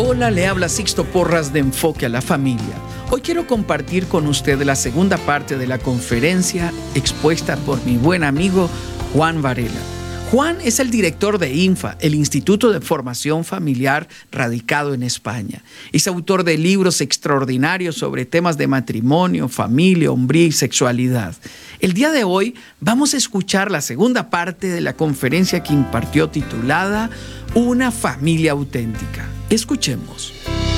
Hola, le habla Sixto Porras de Enfoque a la Familia. Hoy quiero compartir con usted la segunda parte de la conferencia expuesta por mi buen amigo Juan Varela. Juan es el director de INFA, el Instituto de Formación Familiar radicado en España. Es autor de libros extraordinarios sobre temas de matrimonio, familia, hombría y sexualidad. El día de hoy vamos a escuchar la segunda parte de la conferencia que impartió titulada Una familia auténtica. Escuchemos.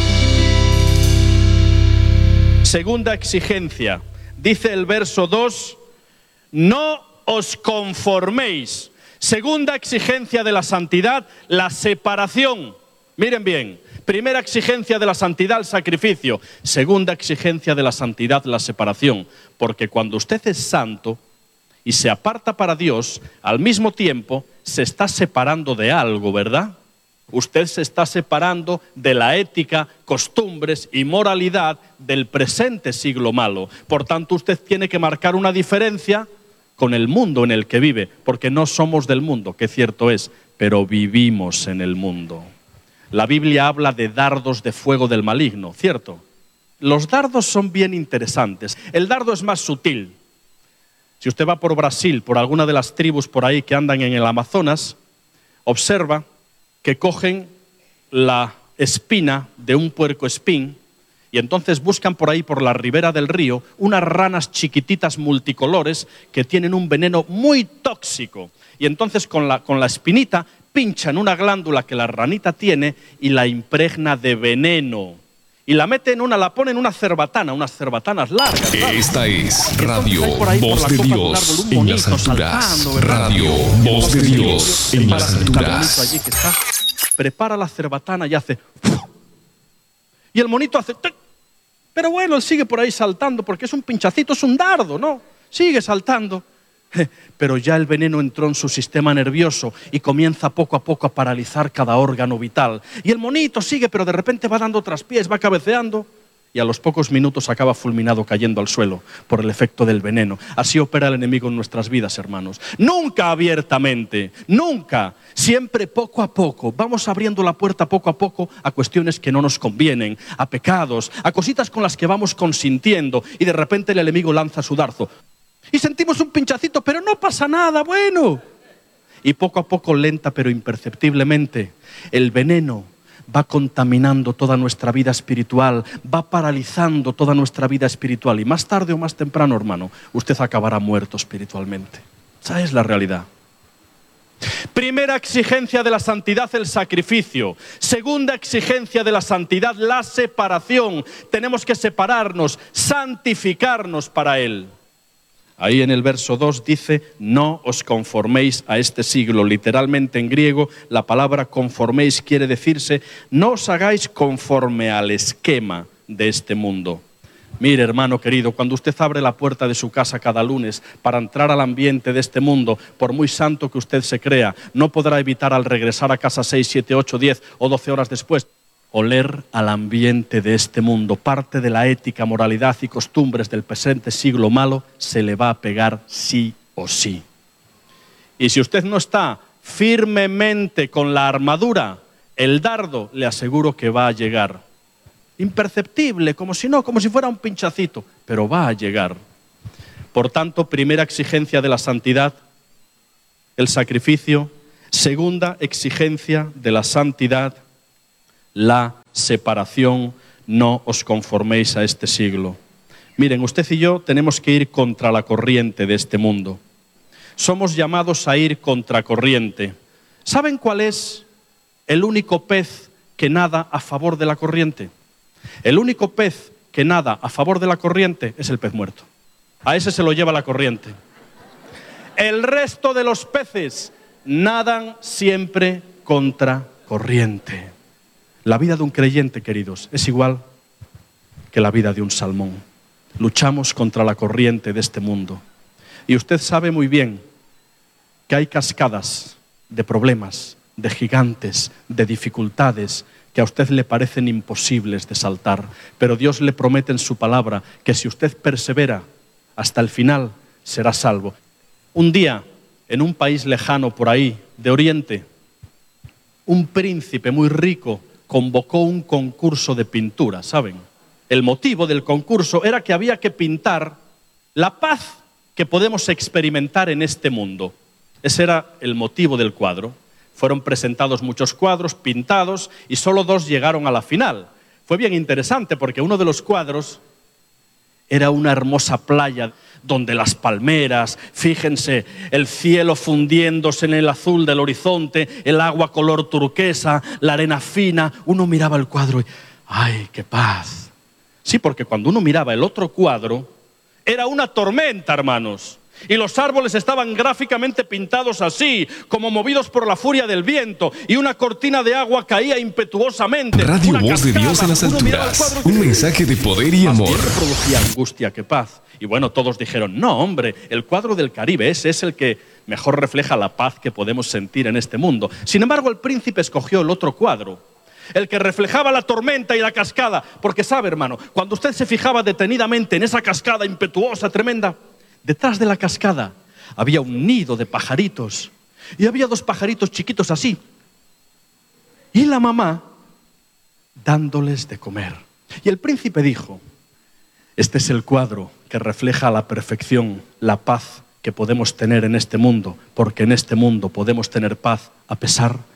Segunda exigencia. Dice el verso 2, no os conforméis. Segunda exigencia de la santidad, la separación. Miren bien, primera exigencia de la santidad, el sacrificio. Segunda exigencia de la santidad, la separación. Porque cuando usted es santo y se aparta para Dios, al mismo tiempo se está separando de algo, ¿verdad? Usted se está separando de la ética, costumbres y moralidad del presente siglo malo. Por tanto, usted tiene que marcar una diferencia con el mundo en el que vive, porque no somos del mundo, que cierto es, pero vivimos en el mundo. La Biblia habla de dardos de fuego del maligno, ¿cierto? Los dardos son bien interesantes. El dardo es más sutil. Si usted va por Brasil, por alguna de las tribus por ahí que andan en el Amazonas, observa que cogen la espina de un puercoespín y entonces buscan por ahí, por la ribera del río, unas ranas chiquititas multicolores que tienen un veneno muy tóxico. Y entonces con la espinita pinchan una glándula que la ranita tiene y la impregna de veneno. Y la meten la ponen en una cerbatana, unas cerbatanas largas. Esta es Radio Voz de Dios en las alturas. Radio Voz de Dios en las alturas. Prepara la cerbatana y hace... Y el monito hace... Pero bueno, él sigue por ahí saltando porque es un pinchacito, es un dardo, ¿no? Sigue saltando. Pero ya el veneno entró en su sistema nervioso y comienza poco a poco a paralizar cada órgano vital. Y el monito sigue, pero de repente va dando traspiés, va cabeceando y a los pocos minutos acaba fulminado cayendo al suelo por el efecto del veneno. Así opera el enemigo en nuestras vidas, hermanos. Nunca abiertamente, nunca. Siempre poco a poco. Vamos abriendo la puerta poco a poco a cuestiones que no nos convienen, a pecados, a cositas con las que vamos consintiendo y de repente el enemigo lanza su dardo. Y sentimos un pinchacito, pero no pasa nada, bueno. Y poco a poco, lenta pero imperceptiblemente, el veneno va contaminando toda nuestra vida espiritual, va paralizando toda nuestra vida espiritual. Y más tarde o más temprano, hermano, usted acabará muerto espiritualmente. Esa es la realidad. Primera exigencia de la santidad, el sacrificio. Segunda exigencia de la santidad, la separación. Tenemos que separarnos, santificarnos para Él. Ahí en el verso 2 dice, no os conforméis a este siglo. Literalmente en griego, la palabra conforméis quiere decirse, no os hagáis conforme al esquema de este mundo. Mire, hermano querido, cuando usted abre la puerta de su casa cada lunes para entrar al ambiente de este mundo, por muy santo que usted se crea, no podrá evitar al regresar a casa 6, 7, 8, 10 o 12 horas después, oler al ambiente de este mundo. Parte de la ética, moralidad y costumbres del presente siglo malo se le va a pegar sí o sí. Y si usted no está firmemente con la armadura, el dardo le aseguro que va a llegar. Imperceptible, como si fuera un pinchacito, pero va a llegar. Por tanto, primera exigencia de la santidad, el sacrificio. Segunda exigencia de la santidad, la separación. No os conforméis a este siglo. Miren, usted y yo tenemos que ir contra la corriente de este mundo. Somos llamados a ir contra corriente. ¿Saben cuál es el único pez que nada a favor de la corriente? El único pez que nada a favor de la corriente es el pez muerto. A ese se lo lleva la corriente. El resto de los peces nadan siempre contra corriente. La vida de un creyente, queridos, es igual que la vida de un salmón. Luchamos contra la corriente de este mundo. Y usted sabe muy bien que hay cascadas de problemas, de gigantes, de dificultades que a usted le parecen imposibles de saltar. Pero Dios le promete en su palabra que si usted persevera hasta el final, será salvo. Un día, en un país lejano por ahí, de Oriente, un príncipe muy rico convocó un concurso de pintura, ¿saben? El motivo del concurso era que había que pintar la paz que podemos experimentar en este mundo. Ese era el motivo del cuadro. Fueron presentados muchos cuadros, pintados, y solo 2 llegaron a la final. Fue bien interesante porque uno de los cuadros era una hermosa playa donde las palmeras, fíjense, el cielo fundiéndose en el azul del horizonte, el agua color turquesa, la arena fina. Uno miraba el cuadro y ¡ay, qué paz! Sí, porque cuando uno miraba el otro cuadro, era una tormenta, hermanos. Y los árboles estaban gráficamente pintados así, como movidos por la furia del viento, y una cortina de agua caía impetuosamente. Radio Voz de Dios en las alturas. Un mensaje de poder y amor. Más bien producía angustia que paz. Y bueno, todos dijeron, no, hombre, el cuadro del Caribe, ese es el que mejor refleja la paz que podemos sentir en este mundo. Sin embargo, el príncipe escogió el otro cuadro, el que reflejaba la tormenta y la cascada. Porque sabe, hermano, cuando usted se fijaba detenidamente en esa cascada impetuosa, tremenda, detrás de la cascada había un nido de pajaritos. Y había 2 pajaritos chiquitos así. Y la mamá dándoles de comer. Y el príncipe dijo, este es el cuadro que refleja a la perfección la paz que podemos tener en este mundo, porque en este mundo podemos tener paz a pesar